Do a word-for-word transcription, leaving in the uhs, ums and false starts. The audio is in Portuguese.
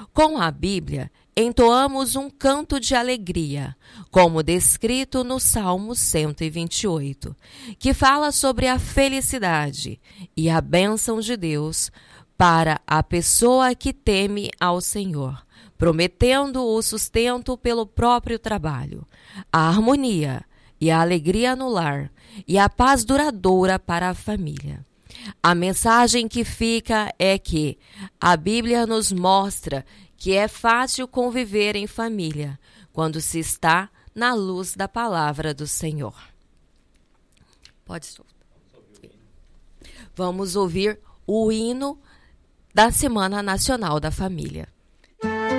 Com a Bíblia, entoamos um canto de alegria, como descrito no Salmo cento e vinte e oito, que fala sobre a felicidade e a bênção de Deus para a pessoa que teme ao Senhor, prometendo o sustento pelo próprio trabalho, a harmonia e a alegria no lar e a paz duradoura para a família. A mensagem que fica é que a Bíblia nos mostra que é fácil conviver em família quando se está na luz da palavra do Senhor. Pode soltar. Vamos ouvir o hino da Semana Nacional da Família.